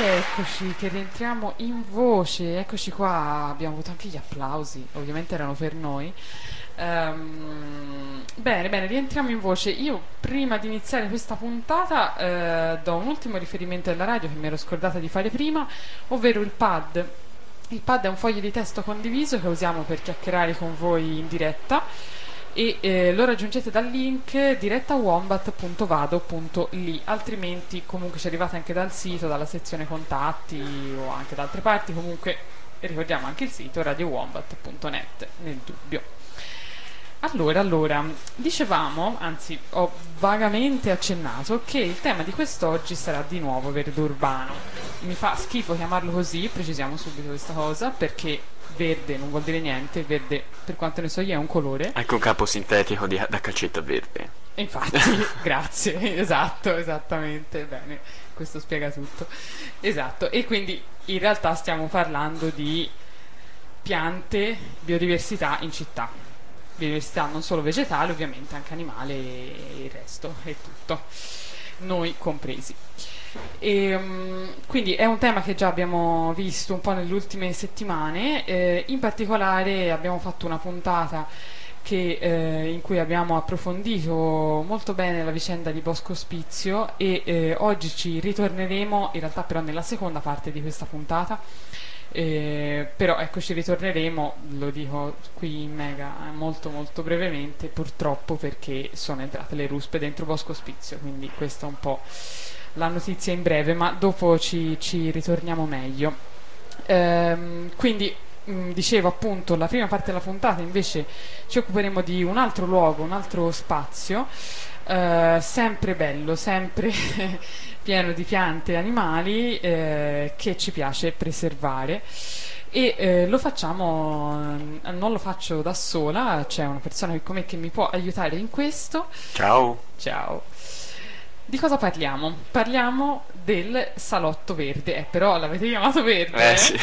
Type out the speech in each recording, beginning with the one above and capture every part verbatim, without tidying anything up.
Eccoci che rientriamo in voce, eccoci qua, abbiamo avuto anche gli applausi, ovviamente erano per noi. Ehm, bene, bene, rientriamo in voce. Io prima di iniziare questa puntata eh, do un ultimo riferimento alla radio che mi ero scordata di fare prima, ovvero il pad. Il pad è un foglio di testo condiviso che usiamo per chiacchierare con voi in diretta e eh, lo raggiungete dal link diretta wombat punto vado punto li, altrimenti comunque ci arrivate anche dal sito, dalla sezione contatti o anche da altre parti. Comunque ricordiamo anche il sito radio wombat punto net nel dubbio. Allora, allora, dicevamo, anzi ho vagamente accennato che il tema di quest'oggi sarà di nuovo verde urbano. Mi fa schifo chiamarlo così, precisiamo subito questa cosa, perché verde non vuol dire niente, verde per quanto ne so io è un colore. Anche un campo sintetico di, da calcetto verde. E infatti, grazie, esatto, esattamente, bene, questo spiega tutto. Esatto, e quindi in realtà stiamo parlando di piante, biodiversità in città. Biodiversità non solo vegetale, ovviamente anche animale e il resto, e tutto, noi compresi. E, um, quindi è un tema che già abbiamo visto un po' nelle ultime settimane, eh, in particolare abbiamo fatto una puntata che, eh, in cui abbiamo approfondito molto bene la vicenda di Bosco Ospizio e eh, oggi ci ritorneremo, in realtà però nella seconda parte di questa puntata. Eh, però ecco, ci ritorneremo, lo dico qui in mega molto molto brevemente, purtroppo, perché sono entrate le ruspe dentro Bosco Ospizio, quindi questa è un po' la notizia in breve, ma dopo ci, ci ritorniamo meglio. Ehm, quindi mh, dicevo appunto, la prima parte della puntata invece ci occuperemo di un altro luogo, un altro spazio, eh, sempre bello, sempre pieno di piante e animali, eh, che ci piace preservare e eh, lo facciamo, non lo faccio da sola, c'è una persona qui con me che mi può aiutare in questo. Ciao. Ciao. Di cosa parliamo? Parliamo del salotto verde, eh, però l'avete chiamato verde? Eh, eh? sì.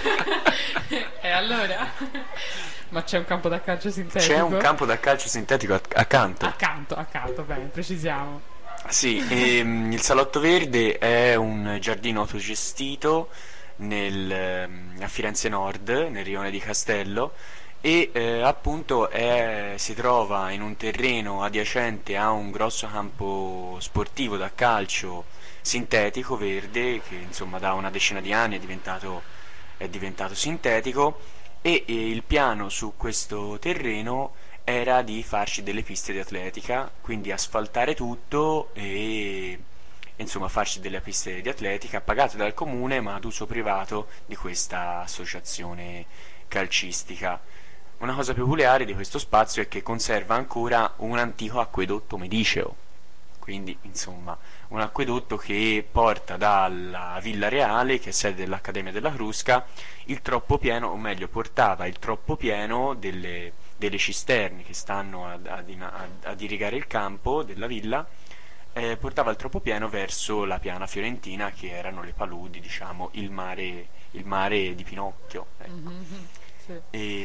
E allora? Ma c'è un campo da calcio sintetico? C'è un campo da calcio sintetico a- accanto. Accanto, accanto, bene, precisiamo. Sì, ehm, il Salotto Verde è un giardino autogestito nel, ehm, a Firenze Nord, nel rione di Castello, e eh, appunto è, si trova in un terreno adiacente a un grosso campo sportivo da calcio sintetico verde che insomma da una decina di anni è diventato, è diventato sintetico e, e il piano su questo terreno era di farci delle piste di atletica, quindi asfaltare tutto e insomma farci delle piste di atletica pagate dal comune ma ad uso privato di questa associazione calcistica. Una cosa peculiare di questo spazio è che conserva ancora un antico acquedotto mediceo, quindi insomma un acquedotto che porta dalla Villa Reale, che è sede dell'Accademia della Crusca, il troppo pieno, o meglio portava il troppo pieno delle, delle cisterne che stanno ad, ad, ad, ad irrigare il campo della villa, eh, portava il troppo pieno verso la piana fiorentina, che erano le paludi, diciamo il mare, il mare di Pinocchio, ecco. Mm-hmm, sì. E,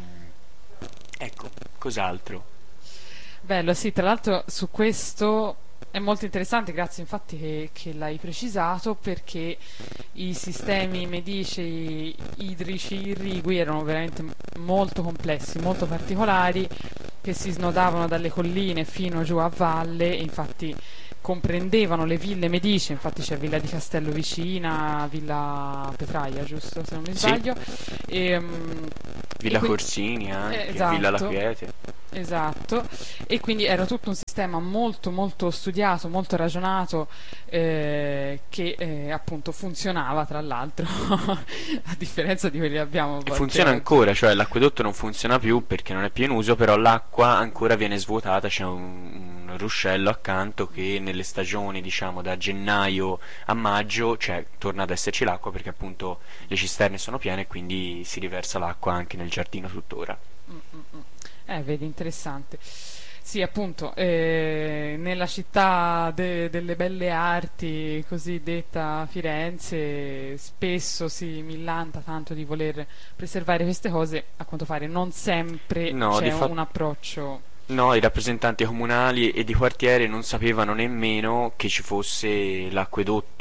ecco, cos'altro? Bello, sì, tra l'altro su questo è molto interessante, grazie infatti che, che l'hai precisato, perché i sistemi medicei idrici irrigui erano veramente molto complessi, molto particolari, che si snodavano dalle colline fino giù a valle, e infatti comprendevano le ville medicie, infatti c'è Villa di Castello vicina, Villa Petraia, giusto, se non mi sbaglio. Sì. E, um, Villa e qui- Corsini anche, eh, esatto. Villa La Quiete. Esatto, e quindi era tutto un sistema molto molto studiato, molto ragionato, eh, che eh, appunto funzionava, tra l'altro, a differenza di quelli che abbiamo a E volte funziona oggi. ancora, cioè l'acquedotto non funziona più perché non è più in uso, però l'acqua ancora viene svuotata, c'è un, un ruscello accanto che nelle stagioni, diciamo da gennaio a maggio, cioè torna ad esserci l'acqua perché appunto le cisterne sono piene e quindi si riversa l'acqua anche nel giardino tuttora. Mm, mm, mm. Eh, vedi, interessante. Sì, appunto, eh, nella città de- delle belle arti, cosiddetta Firenze, spesso si millanta tanto di voler preservare queste cose, a quanto pare non sempre No, c'è di fa- un approccio. No, i rappresentanti comunali e di quartiere non sapevano nemmeno che ci fosse l'acquedotto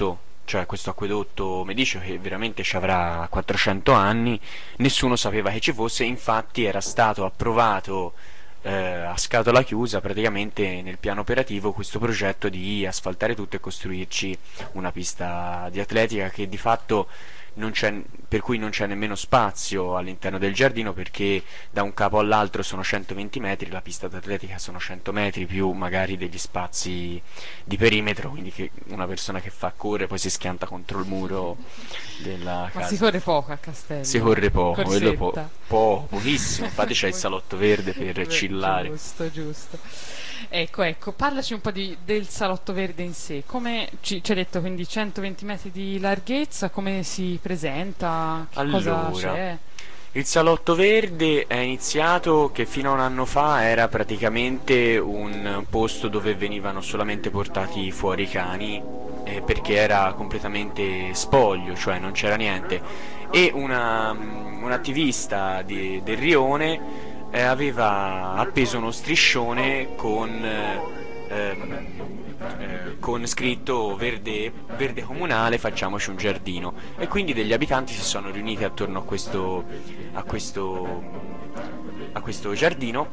cioè questo acquedotto mediceo che veramente ci avrà quattrocento anni, nessuno sapeva che ci fosse, infatti era stato approvato eh, a scatola chiusa praticamente nel piano operativo questo progetto di asfaltare tutto e costruirci una pista di atletica che di fatto non c'è, per cui non c'è nemmeno spazio all'interno del giardino, perché da un capo all'altro sono centoventi metri, la pista d'atletica sono cento metri più magari degli spazi di perimetro, quindi che una persona che fa corre poi si schianta contro il muro della Ma casa. si corre poco a Castello. Si corre poco, quello po- Corsetta. po- pochissimo, infatti c'è il salotto verde per Beh, chillare. Giusto, giusto. Ecco, ecco, parlaci un po' di- del salotto verde in sé. Come ci, ci hai detto, quindi centoventi metri di larghezza, come si presenta? Che cosa Allora, c'è? il salotto verde è iniziato che fino a un anno fa era praticamente un posto dove venivano solamente portati fuori i cani, eh, perché era completamente spoglio, cioè non c'era niente. E una, un'attivista di- del rione eh, aveva appeso uno striscione con, eh, ehm, eh, con scritto verde, verde comunale, facciamoci un giardino, e quindi degli abitanti si sono riuniti attorno a questo, a questo, a questo giardino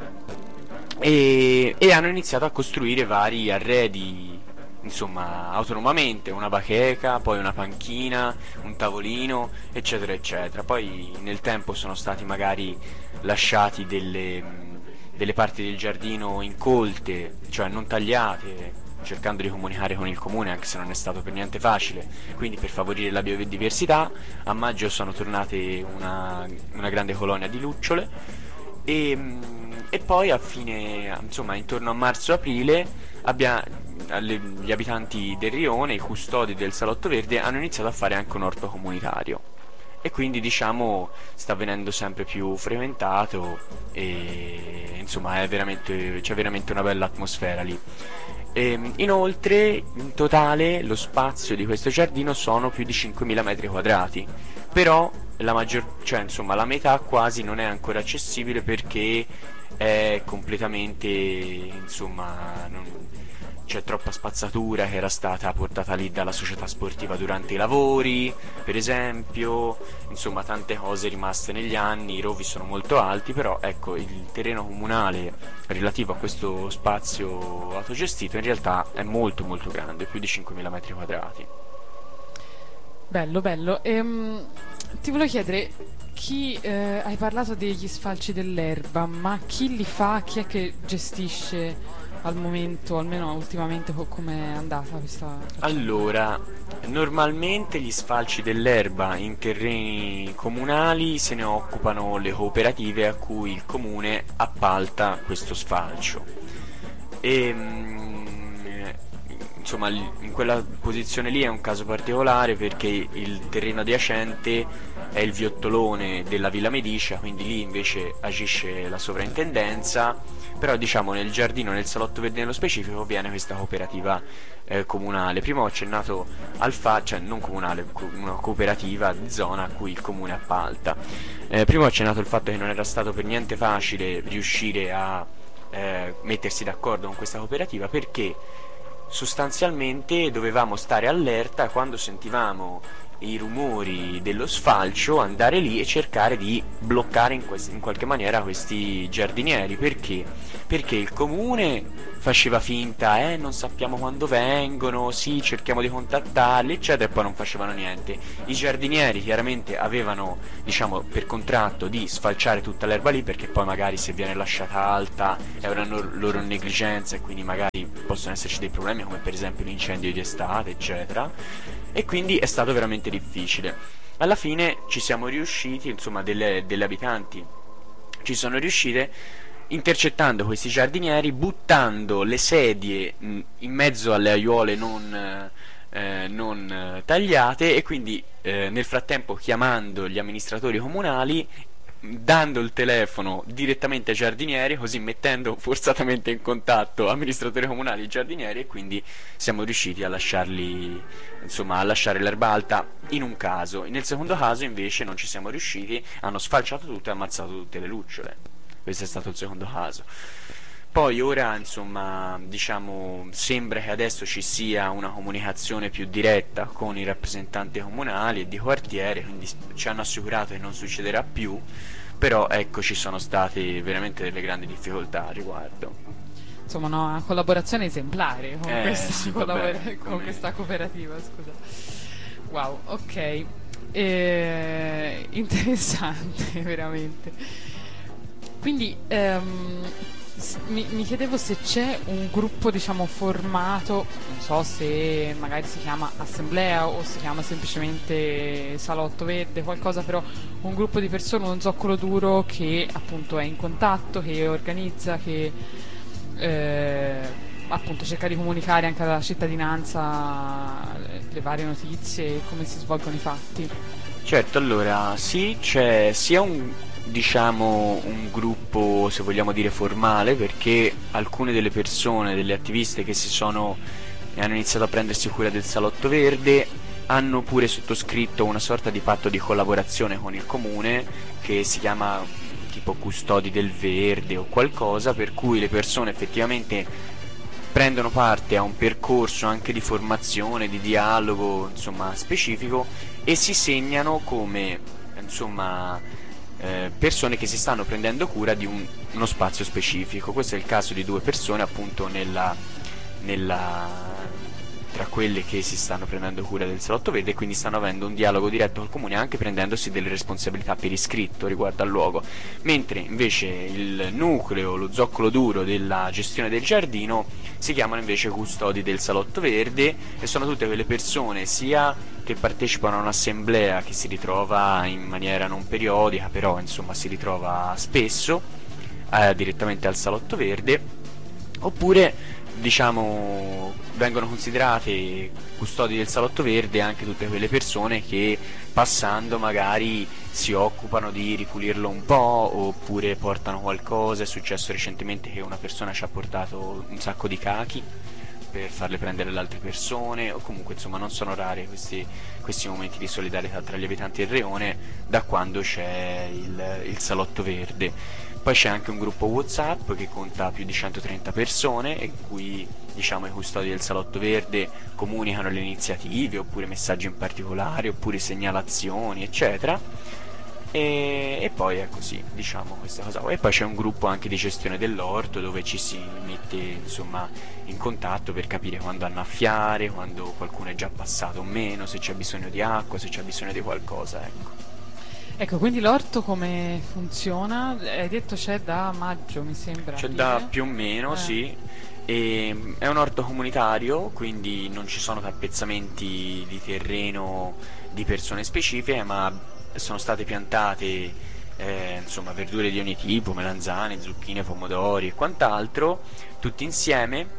e, e hanno iniziato a costruire vari arredi, insomma, autonomamente, una bacheca, poi una panchina, un tavolino, eccetera, eccetera. Poi nel tempo sono stati magari lasciati delle, delle parti del giardino incolte, cioè non tagliate, cercando di comunicare con il comune, anche se non è stato per niente facile. Quindi per favorire la biodiversità, a maggio sono tornate una, una grande colonia di lucciole e, e poi a fine, insomma, intorno a marzo-aprile abbia, alle- gli abitanti del rione, i custodi del Salotto Verde, hanno iniziato a fare anche un orto comunitario e quindi diciamo sta venendo sempre più frequentato e insomma è veramente, c'è veramente una bella atmosfera lì. E, inoltre in totale lo spazio di questo giardino sono più di cinquemila metri quadrati, però la maggior, cioè insomma la metà quasi non è ancora accessibile perché è completamente, insomma, non, c'è troppa spazzatura che era stata portata lì dalla società sportiva durante i lavori, per esempio, insomma tante cose rimaste negli anni, i rovi sono molto alti, però ecco il terreno comunale relativo a questo spazio autogestito in realtà è molto molto grande, più di cinquemila metri quadrati. Bello, bello. Ehm, ti volevo chiedere, chi eh, hai parlato degli sfalci dell'erba, ma chi li fa? Chi è che gestisce al momento, almeno ultimamente, co- com'è andata questa faccenda? Allora, normalmente gli sfalci dell'erba in terreni comunali se ne occupano le cooperative a cui il comune appalta questo sfalcio. E, mm, insomma, l- in quella posizione lì è un caso particolare perché il terreno adiacente è il viottolone della Villa Medicia, quindi lì invece agisce la sovrintendenza, però diciamo nel giardino, nel salotto verde nello specifico, viene questa cooperativa eh, comunale. Prima ho accennato al fatto, cioè non comunale, co- una cooperativa di zona a cui il comune appalta. Eh, prima ho accennato il fatto che non era stato per niente facile riuscire a eh, mettersi d'accordo con questa cooperativa perché sostanzialmente dovevamo stare allerta quando sentivamo i rumori dello sfalcio, andare lì e cercare di bloccare in, quest- in qualche maniera questi giardinieri. Perché? Perché il comune faceva finta, eh non sappiamo quando vengono, sì cerchiamo di contattarli eccetera, e poi non facevano niente. I giardinieri chiaramente avevano, diciamo, per contratto di sfalciare tutta l'erba lì, perché poi magari se viene lasciata alta è una nor- loro negligenza e quindi magari possono esserci dei problemi come per esempio l'incendio di estate eccetera, e quindi è stato veramente difficile. Alla fine ci siamo riusciti, insomma delle, delle abitanti ci sono riuscite intercettando questi giardinieri, buttando le sedie mh, in mezzo alle aiuole non, eh, non eh, tagliate, e quindi eh, nel frattempo chiamando gli amministratori comunali, dando il telefono direttamente ai giardinieri, così mettendo forzatamente in contatto amministratori comunali e giardinieri, e quindi siamo riusciti a lasciarli, insomma, a lasciare l'erba alta in un caso. Nel secondo caso invece non ci siamo riusciti, hanno sfalciato tutto e ammazzato tutte le lucciole. Questo è stato il secondo caso. Poi ora, insomma, diciamo, sembra che adesso ci sia una comunicazione più diretta con i rappresentanti comunali e di quartiere, quindi ci hanno assicurato che non succederà più, però ecco ci sono state veramente delle grandi difficoltà a riguardo. Insomma, no, una collaborazione esemplare con, Eh, questa, sì, collabora- vabbè, con come- questa cooperativa, scusa. Wow, ok. Eh, interessante, veramente. Quindi ehm, s- mi, mi chiedevo se c'è un gruppo, diciamo, formato, non so se magari si chiama assemblea o si chiama semplicemente salotto verde, qualcosa, però un gruppo di persone, uno zoccolo duro che appunto è in contatto, che organizza, che eh, appunto cerca di comunicare anche alla cittadinanza le, le varie notizie e come si svolgono i fatti. Certo, allora sì, c'è sia un, diciamo, un gruppo, se vogliamo dire, formale, perché alcune delle persone, delle attiviste che si sono e hanno iniziato a prendersi cura del salotto verde hanno pure sottoscritto una sorta di patto di collaborazione con il comune che si chiama tipo custodi del verde o qualcosa, per cui le persone effettivamente prendono parte a un percorso anche di formazione, di dialogo, insomma, specifico, e si segnano come, insomma, eh, persone che si stanno prendendo cura di un- uno spazio specifico. Questo è il caso di due persone appunto nella, nella- tra quelle che si stanno prendendo cura del salotto verde, e quindi stanno avendo un dialogo diretto col comune, anche prendendosi delle responsabilità per iscritto riguardo al luogo, mentre invece il nucleo, lo zoccolo duro della gestione del giardino si chiamano invece custodi del salotto verde, e sono tutte quelle persone sia che partecipano a un'assemblea che si ritrova in maniera non periodica, però insomma si ritrova spesso eh, direttamente al salotto verde, oppure diciamo vengono considerate custodi del salotto verde anche tutte quelle persone che passando magari si occupano di ripulirlo un po', oppure portano qualcosa. È successo recentemente che una persona ci ha portato un sacco di cachi per farle prendere alle altre persone, o comunque insomma non sono rari questi, questi momenti di solidarietà tra gli abitanti del rione da quando c'è il, il salotto verde. Poi c'è anche un gruppo WhatsApp che conta più di centotrenta persone, e cui diciamo i custodi del salotto verde comunicano le iniziative, oppure messaggi in particolare, oppure segnalazioni, eccetera. E, e poi è così, diciamo, questa cosa. E poi c'è un gruppo anche di gestione dell'orto dove ci si mette insomma in contatto per capire quando annaffiare, quando qualcuno è già passato o meno, se c'è bisogno di acqua, se c'è bisogno di qualcosa, ecco. Ecco, quindi l'orto come funziona? Hai detto c'è da maggio, mi sembra. C'è dire. da più o meno, Eh. sì. E, è un orto comunitario, quindi non ci sono tappezzamenti di terreno di persone specifiche, ma sono state piantate eh, insomma verdure di ogni tipo, melanzane, zucchine, pomodori e quant'altro, tutti insieme.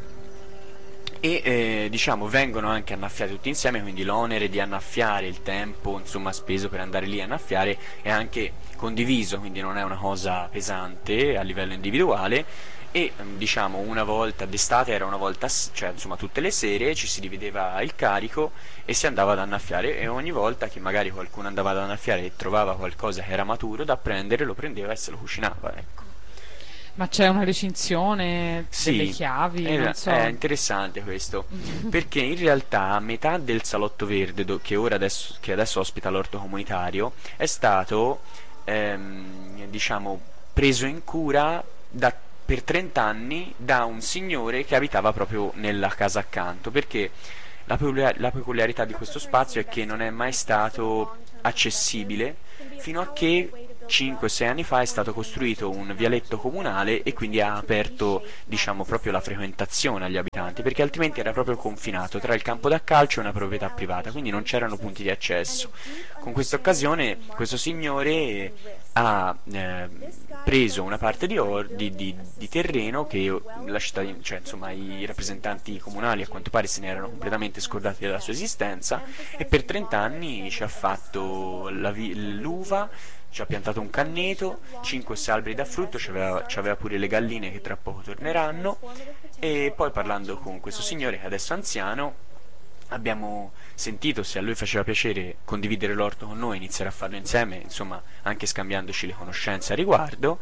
E eh, diciamo vengono anche annaffiati tutti insieme, quindi l'onere di annaffiare, il tempo insomma speso per andare lì a annaffiare è anche condiviso, quindi non è una cosa pesante a livello individuale. E ehm, diciamo una volta d'estate era una volta, s- cioè insomma tutte le sere ci si divideva il carico e si andava ad annaffiare, e ogni volta che magari qualcuno andava ad annaffiare e trovava qualcosa che era maturo da prendere, lo prendeva e se lo cucinava, ecco. Ma c'è una recinzione delle Sì, chiavi, è, non so. è interessante questo, perché in realtà metà del salotto verde do- che ora adesso, che adesso ospita l'orto comunitario è stato ehm, diciamo preso in cura da- per trenta anni da un signore che abitava proprio nella casa accanto, perché la, peculiar- la peculiarità di questo spazio è che non è mai stato accessibile fino a che cinque sei anni fa è stato costruito un vialetto comunale, e quindi ha aperto diciamo proprio la frequentazione agli abitanti, perché altrimenti era proprio confinato tra il campo da calcio e una proprietà privata, quindi non c'erano punti di accesso. Con questa occasione questo signore ha eh, preso una parte di, or- di- di- di terreno che la cittadina, cioè insomma i rappresentanti comunali a quanto pare se ne erano completamente scordati della sua esistenza, e per trenta anni ci ha fatto la vi- l'uva, ci ha piantato un canneto, cinque sei alberi da frutto, c'aveva, c'aveva pure le galline che tra poco torneranno. E poi parlando con questo signore che adesso è anziano, abbiamo sentito se a lui faceva piacere condividere l'orto con noi, iniziare a farlo insieme, insomma anche scambiandoci le conoscenze a riguardo,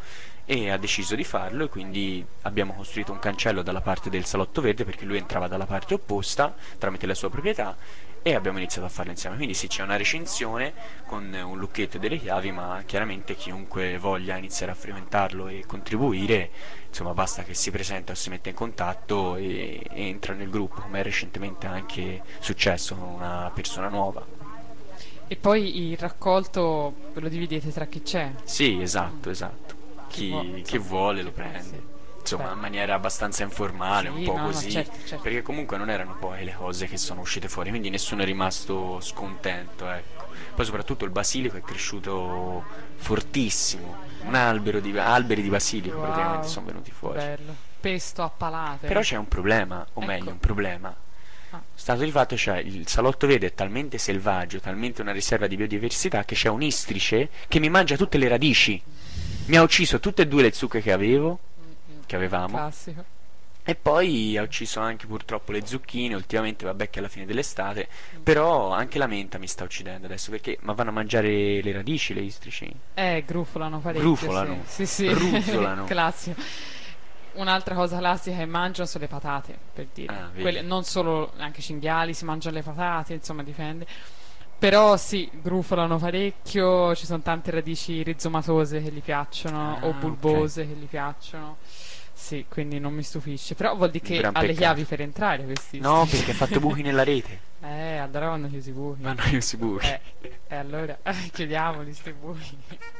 e ha deciso di farlo, e quindi abbiamo costruito un cancello dalla parte del salotto verde perché lui entrava dalla parte opposta tramite la sua proprietà, e abbiamo iniziato a farlo insieme. Quindi sì, c'è una recinzione con un lucchetto e delle chiavi, ma chiaramente chiunque voglia iniziare a frequentarlo e contribuire, insomma, basta che si presenta o si mette in contatto e, e entra nel gruppo, come è recentemente anche successo con una persona nuova. E poi il raccolto ve lo dividete tra chi c'è? Sì, esatto, esatto. Chi vuo- Chi, chi insomma, vuole lo chi- prende. sì. Insomma, Beh. in maniera abbastanza informale, un Sì, po' no, no, così, certo, certo. perché comunque non erano poi le cose che sono uscite fuori, quindi nessuno è rimasto scontento, ecco. Poi soprattutto il basilico è cresciuto fortissimo, un albero di, alberi di basilico praticamente Wow, sono venuti fuori. bello. Pesto a palate. Però c'è un problema, o Ecco. meglio, un problema. Ah. Stato di fatto, cioè, il salotto verde è talmente selvaggio, talmente una riserva di biodiversità, che c'è un istrice che mi mangia tutte le radici. Mi ha ucciso tutte e due le zucche che avevo, Mm, mm. che avevamo, Classico. e poi ha ucciso anche purtroppo le zucchine. Ultimamente, vabbè, che è alla fine dell'estate, però anche la menta mi sta uccidendo adesso, perché ma vanno a mangiare le radici, le istrici. Eh, grufolano parecchio. Grufolano, Sì, sì. sì. ruzzolano. Classico. Un'altra cosa classica che mangiano sono le patate, per dire. Ah, vedi. Quelle, non solo, anche i cinghiali si mangiano le patate, insomma, dipende. Però sì, grufolano parecchio, ci sono tante radici rizomatose che gli piacciono, Ah, o ok. bulbose che gli piacciono. Sì, quindi non mi stupisce. Però vuol dire Un che gran ha le peccato. chiavi per entrare questi. No, perché ha fatto buchi nella rete. Eh, allora vanno chiusi i buchi. Vanno chiusi i buchi. Eh, e allora chiudiamoli sti buchi.